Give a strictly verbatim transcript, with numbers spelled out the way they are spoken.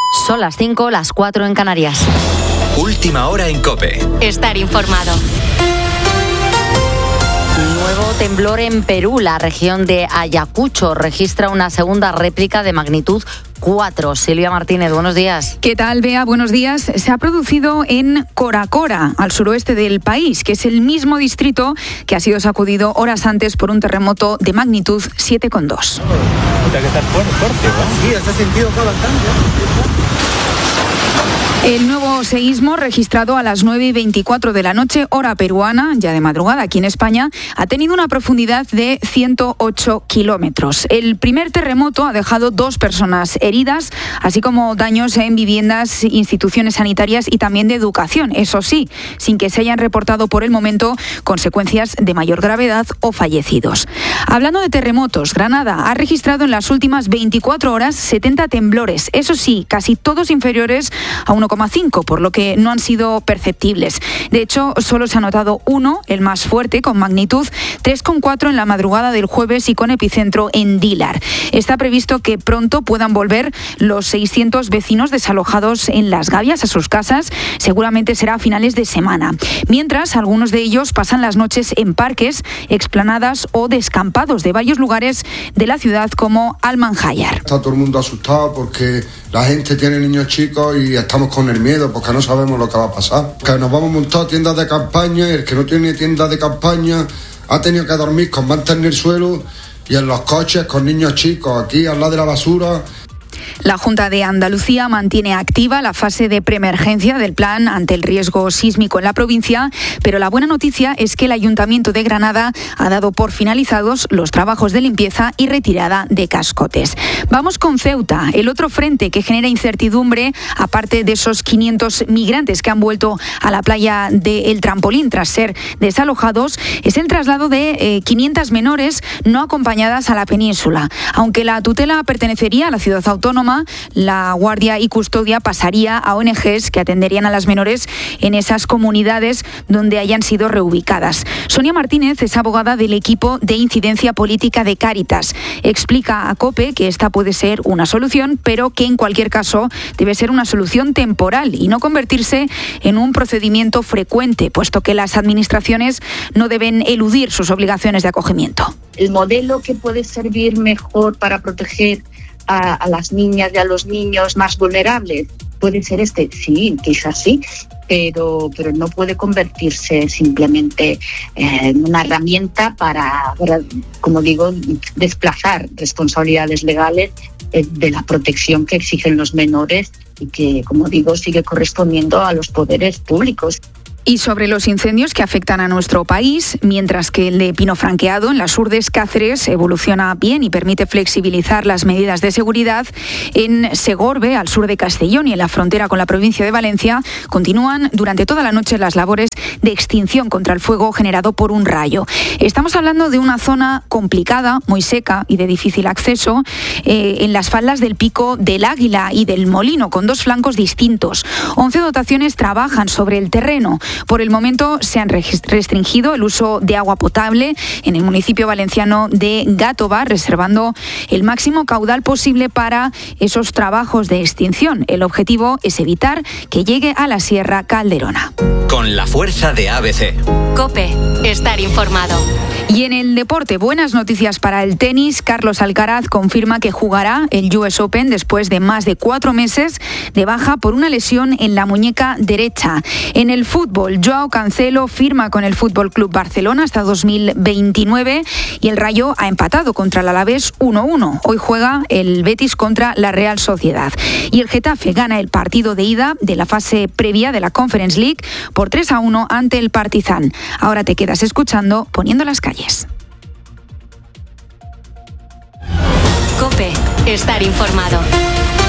Son las cinco, las cuatro en Canarias. Última hora en COPE. Estar informado. Nuevo temblor en Perú. La región de Ayacucho registra una segunda réplica de magnitud cuatro. Silvia Martínez, buenos días. ¿Qué tal, Bea? Buenos días. Se ha producido en Coracora, al suroeste del país, que es el mismo distrito que ha sido sacudido horas antes por un terremoto de magnitud siete coma dos. El nuevo seísmo, registrado a las nueve y veinticuatro de la noche, hora peruana, ya de madrugada aquí en España, ha tenido una profundidad de ciento ocho kilómetros. El primer terremoto ha dejado dos personas heridas, así como daños en viviendas, instituciones sanitarias y también de educación. Eso sí, sin que se hayan reportado por el momento consecuencias de mayor gravedad o fallecidos. Hablando de terremotos, Granada ha registrado en las últimas veinticuatro horas setenta temblores. Eso sí, casi todos inferiores a uno coma cinco, por lo que no han sido perceptibles. De hecho, solo se ha notado uno, el más fuerte, con magnitud tres coma cuatro en la madrugada del jueves y con epicentro en Dílar. Está previsto que pronto puedan volver los seiscientos vecinos desalojados en Las Gavias a sus casas. Seguramente será a finales de semana. Mientras, algunos de ellos pasan las noches en parques, explanadas o descampados de varios lugares de la ciudad como Almanjayar. Está todo el mundo asustado porque la gente tiene niños chicos y estamos con el miedo porque no sabemos lo que va a pasar. Que nos vamos a montar tiendas de campaña y el que no tiene tiendas de campaña ha tenido que dormir con mantas en el suelo y en los coches con niños chicos, aquí al lado de la basura. La Junta de Andalucía mantiene activa la fase de preemergencia del plan ante el riesgo sísmico en la provincia, pero la buena noticia es que el Ayuntamiento de Granada ha dado por finalizados los trabajos de limpieza y retirada de cascotes. Vamos con Ceuta, el otro frente que genera incertidumbre, aparte de esos quinientos migrantes que han vuelto a la playa del Trampolín tras ser desalojados, es el traslado de eh, quinientas menores no acompañadas a la península. Aunque la tutela pertenecería a la ciudad autónoma, la guardia y custodia pasaría a O N Ges que atenderían a las menores en esas comunidades donde hayan sido reubicadas. Sonia Martínez es abogada del equipo de incidencia política de Cáritas. Explica a COPE que esta puede ser una solución, pero que en cualquier caso debe ser una solución temporal y no convertirse en un procedimiento frecuente, puesto que las administraciones no deben eludir sus obligaciones de acogimiento. El modelo que puede servir mejor para proteger A, a las niñas y a los niños más vulnerables puede ser este, sí, quizás sí, pero, pero no puede convertirse simplemente en una herramienta para, para, como digo, desplazar responsabilidades legales de la protección que exigen los menores y que, como digo, sigue correspondiendo a los poderes públicos. Y sobre los incendios que afectan a nuestro país, mientras que el de Pino Franqueado en las Urdes Cáceres evoluciona bien y permite flexibilizar las medidas de seguridad, en Segorbe, al sur de Castellón y en la frontera con la provincia de Valencia, continúan durante toda la noche las labores de extinción contra el fuego generado por un rayo. Estamos hablando de una zona complicada, muy seca y de difícil acceso, eh, en las faldas del Pico del Águila y del Molino, con dos flancos distintos. once dotaciones trabajan sobre el terreno. Por el momento se han restringido el uso de agua potable en el municipio valenciano de Gátova, reservando el máximo caudal posible para esos trabajos de extinción. El objetivo es evitar que llegue a la Sierra Calderona. Con la fuerza de A B C. COPE, estar informado. Y en el deporte, buenas noticias para el tenis. Carlos Alcaraz confirma que jugará el U S Open después de más de cuatro meses de baja por una lesión en la muñeca derecha. En el fútbol, Joao Cancelo firma con el F C Barcelona hasta dos mil veintinueve y el Rayo ha empatado contra el Alavés uno uno. Hoy juega el Betis contra la Real Sociedad. Y el Getafe gana el partido de ida de la fase previa de la Conference League por tres a uno ante el Partizan. Ahora te quedas escuchando Poniendo las calles. COPE, estar informado.